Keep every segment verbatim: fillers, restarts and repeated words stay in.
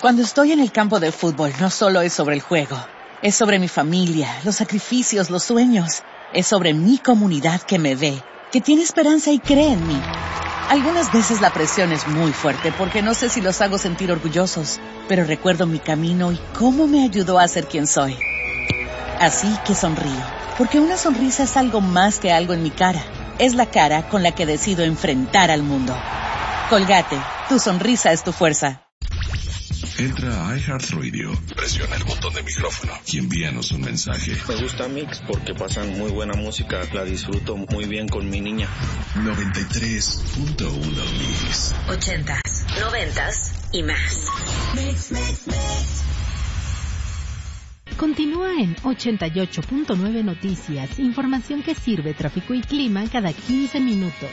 Cuando estoy en el campo de fútbol, no solo es sobre el juego. Es sobre mi familia, los sacrificios, los sueños. Es sobre mi comunidad que me ve, que tiene esperanza y cree en mí. Algunas veces la presión es muy fuerte porque no sé si los hago sentir orgullosos, pero recuerdo mi camino y cómo me ayudó a ser quien soy. Así que sonrío, porque una sonrisa es algo más que algo en mi cara. Es la cara con la que decido enfrentar al mundo. Colgate, tu sonrisa es tu fuerza. Entra a iHeartRadio, presiona el botón de micrófono y envíanos un mensaje. Me gusta Mix porque pasan muy buena música, la disfruto muy bien con mi niña. noventa y tres punto uno Mix. Ochentas, noventas y más. Mix, mix, mix. Continúa en ochenta y ocho punto nueve Noticias, información que sirve tráfico y clima cada quince minutos.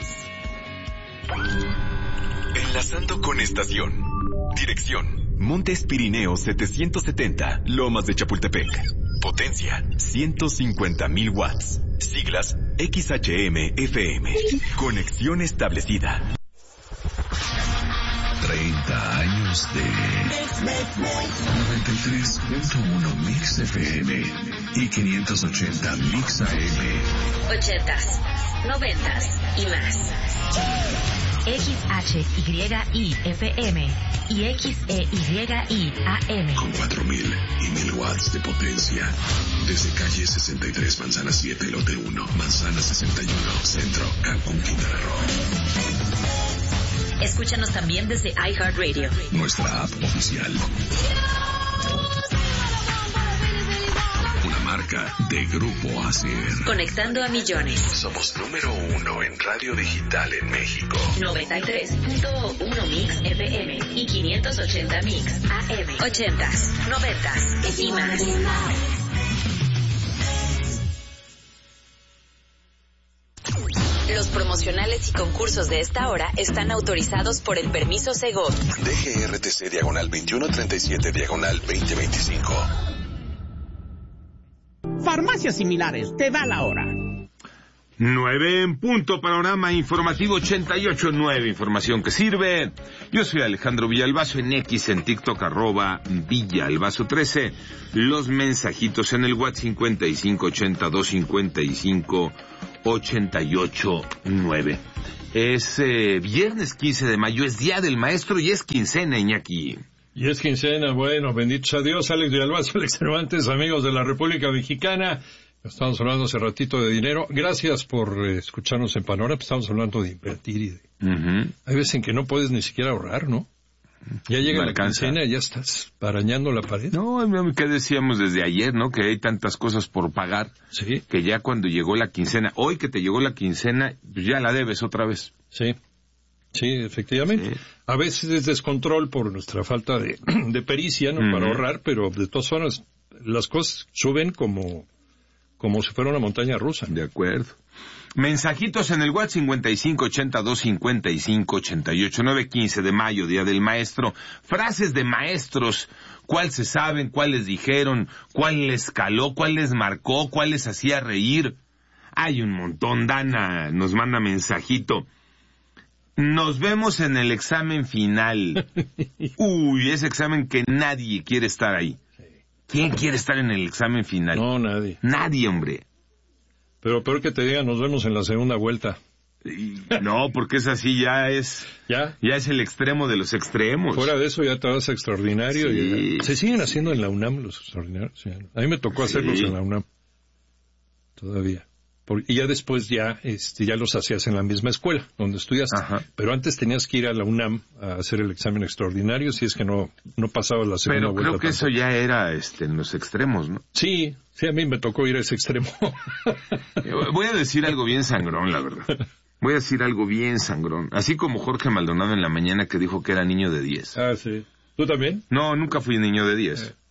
Enlazando con estación. Dirección: Montes Pirineos setecientos setenta, Lomas de Chapultepec. Potencia: ciento cincuenta mil watts. Siglas: X H M F M. Conexión establecida. treinta años de noventa y tres punto uno Mix F M y quinientos ochenta Mix A M. Ochentas, noventas y más. X H Y I F M y X E Y I A M. Con cuatro mil y mil watts de potencia. Desde calle sesenta y tres, Manzana siete, Lote uno, Manzana sesenta y uno, Centro, Cancún, Quintana Roo. Escúchanos también desde iHeartRadio. Nuestra app oficial. Una marca de Grupo Acer. Conectando a millones. Somos número uno en radio digital en México. noventa y tres punto uno Mix F M y quinientos ochenta Mix A M. Ochentas, noventas y más. Los promocionales y concursos de esta hora están autorizados por el permiso Segov. D G R T C diagonal veintiuno treinta y siete diagonal veinte veinticinco. Farmacias Similares, te da la hora. Nueve en punto, panorama informativo ochenta y ocho nueve, información que sirve. Yo soy Alejandro Villalbazo, en X, en TikTok, arroba Villalbazo trece. Los mensajitos en el WhatsApp cincuenta y cinco ochenta y dos cincuenta y cinco ochenta y ocho nueve. Es eh, viernes quince de mayo, es Día del Maestro y es quincena, Iñaki. Y es quincena, bueno, bendito sea Dios. Alex Villalbazo, Alex Cervantes, amigos de la República Mexicana. Estamos hablando hace ratito de dinero. Gracias por eh, escucharnos en Panorama. Estamos hablando de invertir y de... Uh-huh. Hay veces en que no puedes ni siquiera ahorrar, ¿no? Ya llega la quincena y ya estás arañando la pared. No, ¿qué decíamos desde ayer, no? Que hay tantas cosas por pagar. Sí. Que ya cuando llegó la quincena, hoy que te llegó la quincena, pues ya la debes otra vez. Sí. Sí, efectivamente. Sí. A veces es descontrol por nuestra falta de, de pericia, ¿no? Uh-huh. Para ahorrar, pero de todas formas las cosas suben como, como si fuera una montaña rusa. De acuerdo. Mensajitos en el WhatsApp cincuenta y cinco ochenta y dos cincuenta y cinco ochenta y ocho nueve, quince de mayo, Día del Maestro. Frases de maestros. ¿Cuál se saben? ¿Cuál les dijeron? ¿Cuál les caló? ¿Cuál les marcó? ¿Cuál les hacía reír? Hay un montón. Dana nos manda mensajito. Nos vemos en el examen final. Uy, ese examen que nadie quiere estar ahí. ¿Quién quiere estar en el examen final? No, nadie. Nadie, hombre. Pero peor que te digan, nos vemos en la segunda vuelta. No, porque es así, ya es... ¿Ya? Ya es el extremo de los extremos. Fuera de eso ya te vas a extraordinario. Sí. Y, ¿se siguen haciendo en la UNAM los extraordinarios? Sí. A mí me tocó sí. hacerlos en la UNAM. Todavía. Y ya después ya este ya los hacías en la misma escuela donde estudiaste. Ajá. Pero antes tenías que ir a la UNAM a hacer el examen extraordinario si es que no no pasabas la segunda Pero vuelta. Pero creo que tampoco. Eso ya era este en los extremos, ¿no? Sí, sí, a mí me tocó ir a ese extremo. Voy a decir algo bien sangrón, la verdad. Voy a decir algo bien sangrón. Así como Jorge Maldonado en la mañana que dijo que era niño de diez. Ah, sí. ¿Tú también? No, nunca fui niño de diez. Eh.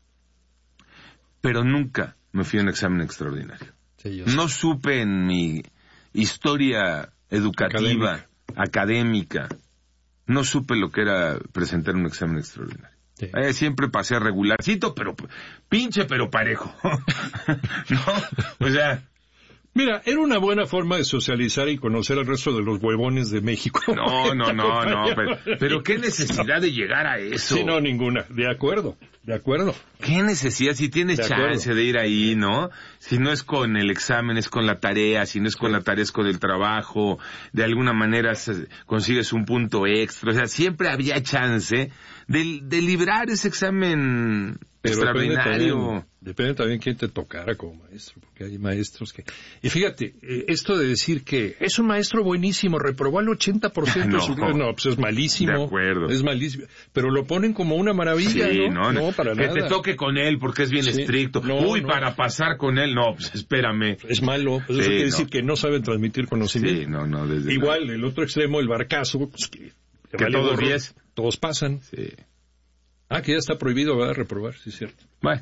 Pero nunca me fui a un examen extraordinario. Sí, no supe en mi historia educativa, académica. académica, no supe lo que era presentar un examen extraordinario. Sí. Eh, siempre pasé regularcito, pero pinche pero parejo. ¿No? O sea, Mira, era una buena forma de socializar y conocer al resto de los huevones de México. No, no, no, no, pero, pero qué necesidad de llegar a eso. Sí, no, ninguna. De acuerdo, de acuerdo. ¿Qué necesidad? Si tienes De chance acuerdo. de ir ahí, ¿no? Si no es con el examen, es con la tarea, si no es con la tarea, es con el trabajo, de alguna manera se- consigues un punto extra, o sea, siempre había chance de, de librar ese examen Pero depende extraordinario. también, depende también quién te tocara como maestro, porque hay maestros que... Y fíjate, eh, esto de decir que es un maestro buenísimo, reprobó al ochenta por ciento No. de sus... No, pues es malísimo. De acuerdo. Es malísimo. Pero lo ponen como una maravilla, Sí, ¿no? no, No, para que nada. te toque con él porque es bien Sí. estricto. No, Uy, no. para pasar con él, no, pues espérame. Es malo. Pues eso Sí, quiere no. decir que no saben transmitir conocimiento. Sí, no, no, desde Igual, el otro extremo, el barcazo, pues que... Que vale todos gorro, diez. Todos pasan. Sí. Ah, que ya está prohibido, ¿verdad? Reprobar, sí es cierto. Bueno.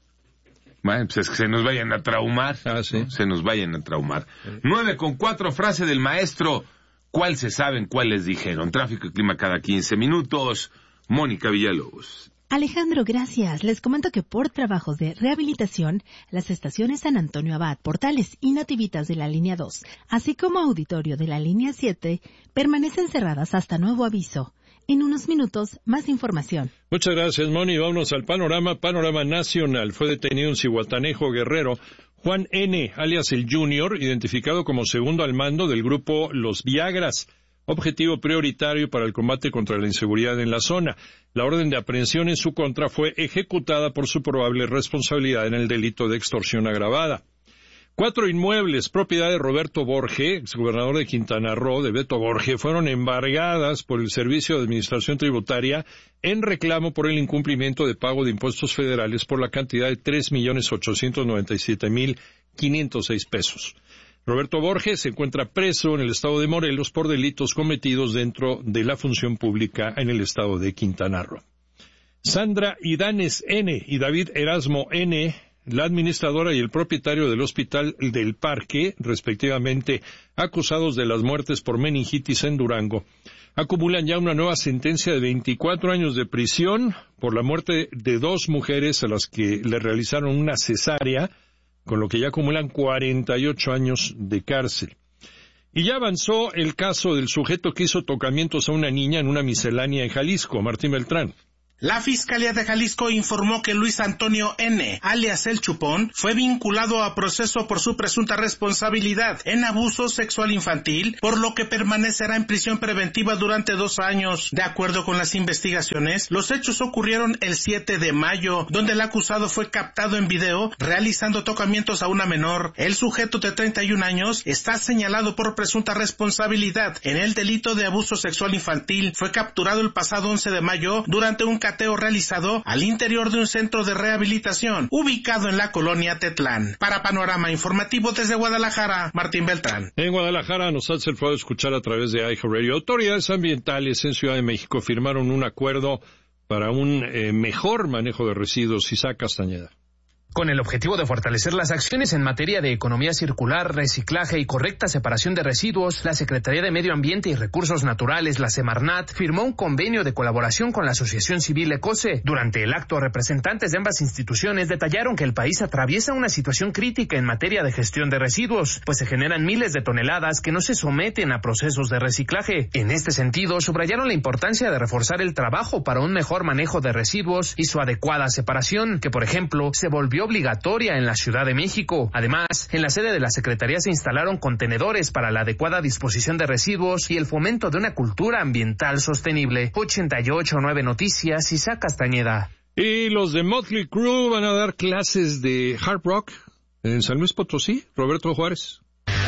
Bueno, pues es que se nos vayan a traumar. Ah, sí. ¿no? Se nos vayan a traumar. Nueve con cuatro, frase del maestro. ¿Cuál se saben, cuáles dijeron? Tráfico y clima cada quince minutos. Mónica Villalobos. Alejandro, gracias. Les comento que por trabajos de rehabilitación, las estaciones San Antonio Abad, Portales y Nativitas de la línea dos, así como Auditorio de la línea siete, permanecen cerradas hasta nuevo aviso. En unos minutos, más información. Muchas gracias, Moni. Vámonos al panorama. Panorama nacional. Fue detenido en Cihuatanejo, Guerrero, Juan N., alias el Junior, identificado como segundo al mando del grupo Los Viagras, objetivo prioritario para el combate contra la inseguridad en la zona. La orden de aprehensión en su contra fue ejecutada por su probable responsabilidad en el delito de extorsión agravada. Cuatro inmuebles, propiedad de Roberto Borge, exgobernador de Quintana Roo, de Beto Borge, fueron embargadas por el Servicio de Administración Tributaria en reclamo por el incumplimiento de pago de impuestos federales por la cantidad de tres millones ochocientos noventa y siete mil quinientos seis pesos. Roberto Borge se encuentra preso en el estado de Morelos por delitos cometidos dentro de la función pública en el estado de Quintana Roo. Sandra Idanes N. y David Erasmo N., la administradora y el propietario del Hospital del Parque, respectivamente, acusados de las muertes por meningitis en Durango, acumulan ya una nueva sentencia de veinticuatro años de prisión por la muerte de dos mujeres a las que le realizaron una cesárea, con lo que ya acumulan cuarenta y ocho años de cárcel. Y ya avanzó el caso del sujeto que hizo tocamientos a una niña en una miscelánea en Jalisco, Martín Beltrán. La Fiscalía de Jalisco informó que Luis Antonio N., alias El Chupón, fue vinculado a proceso por su presunta responsabilidad en abuso sexual infantil, por lo que permanecerá en prisión preventiva durante dos años. De acuerdo con las investigaciones, los hechos ocurrieron el siete de mayo, donde el acusado fue captado en video realizando tocamientos a una menor. El sujeto de treinta y un años está señalado por presunta responsabilidad en el delito de abuso sexual infantil. Fue capturado el pasado once de mayo durante un cateo realizado al interior de un centro de rehabilitación ubicado en la colonia Tetlán. Para Panorama Informativo desde Guadalajara, Martín Beltrán. En Guadalajara nos hace el favor de escuchar a través de iHeartRadio. Autoridades ambientales en Ciudad de México firmaron un acuerdo para un eh, mejor manejo de residuos. Isaac Castañeda. Con el objetivo de fortalecer las acciones en materia de economía circular, reciclaje y correcta separación de residuos, la Secretaría de Medio Ambiente y Recursos Naturales, la Semarnat, firmó un convenio de colaboración con la Asociación Civil ECOSE. Durante el acto, representantes de ambas instituciones detallaron que el país atraviesa una situación crítica en materia de gestión de residuos, pues se generan miles de toneladas que no se someten a procesos de reciclaje. En este sentido, subrayaron la importancia de reforzar el trabajo para un mejor manejo de residuos y su adecuada separación, que por ejemplo, se volvió obligatoria en la Ciudad de México. Además, en la sede de la Secretaría se instalaron contenedores para la adecuada disposición de residuos y el fomento de una cultura ambiental sostenible. ochenta y ocho punto nueve Noticias, Isaac Castañeda. Y los de Motley Crue van a dar clases de hard rock en San Luis Potosí. Roberto Juárez.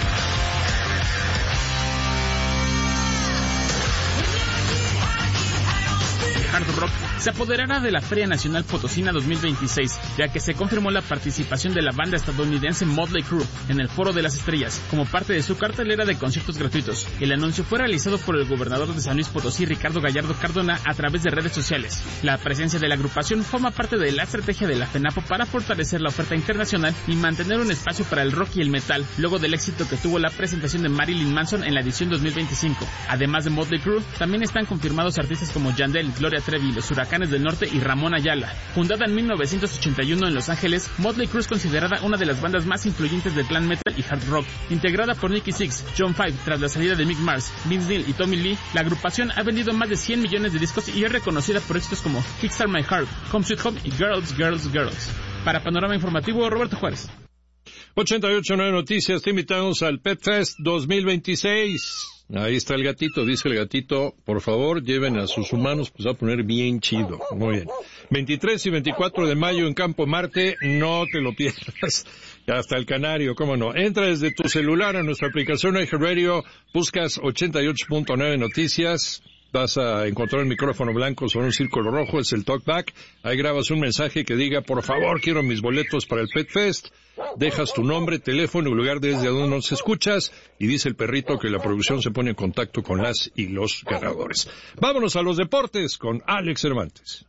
Hard Rock se apoderará de la Feria Nacional Potosina dos mil veintiséis, ya que se confirmó la participación de la banda estadounidense Motley Crue en el Foro de las Estrellas, como parte de su cartelera de conciertos gratuitos. El anuncio fue realizado por el gobernador de San Luis Potosí, Ricardo Gallardo Cardona, a través de redes sociales. La presencia de la agrupación forma parte de la estrategia de la FENAPO para fortalecer la oferta internacional y mantener un espacio para el rock y el metal, luego del éxito que tuvo la presentación de Marilyn Manson en la edición dos mil veinticinco. Además de Motley Crue, también están confirmados artistas como Yandel, Gloria Trevi y los Huracanes del Norte y Ramón Ayala. Fundada en mil novecientos ochenta y uno en Los Ángeles, Motley Crue es considerada una de las bandas más influyentes del glam metal y hard rock. Integrada por Nicky Six, John Five, tras la salida de Mick Mars, Vince Neil y Tommy Lee, la agrupación ha vendido más de cien millones de discos y es reconocida por éxitos como Kickstart My Heart, Home Sweet Home y Girls, Girls, Girls. Para Panorama Informativo, Roberto Juárez. ochenta y ocho punto nueve Noticias, te invitamos al Pet Fest dos mil veintiséis. Ahí está el gatito, dice el gatito, por favor lleven a sus humanos, pues va a poner bien chido. Muy bien. veintitrés y veinticuatro de mayo en Campo Marte, no te lo pierdas. Hasta el Canario, cómo no. Entra desde tu celular a nuestra aplicación iHeartRadio, buscas ochenta y ocho punto nueve Noticias, vas a encontrar el micrófono blanco sobre un círculo rojo, es el talkback. Ahí grabas un mensaje que diga, por favor, quiero mis boletos para el Pet Fest. Dejas tu nombre, teléfono y lugar desde donde nos escuchas y dice el perrito que la producción se pone en contacto con las y los ganadores. Vámonos a los deportes con Alex Cervantes.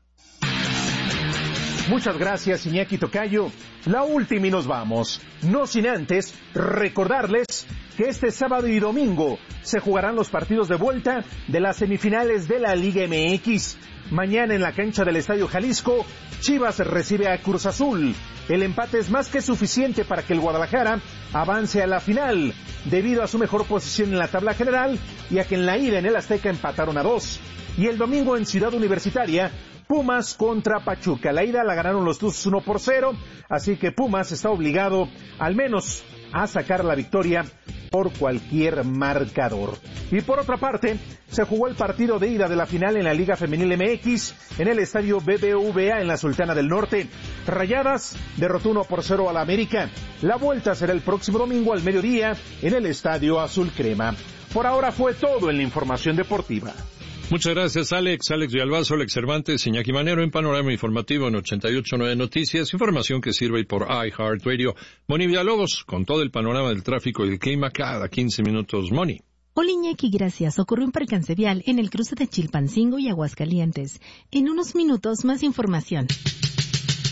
Muchas gracias, Iñaki Tocayo. La última y nos vamos. No sin antes recordarles que este sábado y domingo se jugarán los partidos de vuelta de las semifinales de la Liga M X. Mañana en la cancha del Estadio Jalisco, Chivas recibe a Cruz Azul. El empate es más que suficiente para que el Guadalajara avance a la final, debido a su mejor posición en la tabla general y a que en la ida en el Azteca empataron a dos. Y el domingo en Ciudad Universitaria, Pumas contra Pachuca. La ida la ganaron los Tuzos uno por cero, así que Pumas está obligado al menos a sacar la victoria por cualquier marcador. Y por otra parte, se jugó el partido de ida de la final en la Liga Femenil M X en el estadio B B V A en la Sultana del Norte. Rayadas derrotó uno por cero a la América. La vuelta será el próximo domingo al mediodía en el estadio Azul Crema. Por ahora fue todo en la información deportiva. Muchas gracias, Alex. Alex Villalbazo, Alex Cervantes, Iñaki Manero en Panorama Informativo en ochenta y ocho punto nueve Noticias. Información que sirve por iHeartRadio. Moni Villalobos, con todo el panorama del tráfico y el clima cada quince minutos. Moni. Hola, Iñaki, gracias. Ocurrió un percance vial en el cruce de Chilpancingo y Aguascalientes. En unos minutos, más información.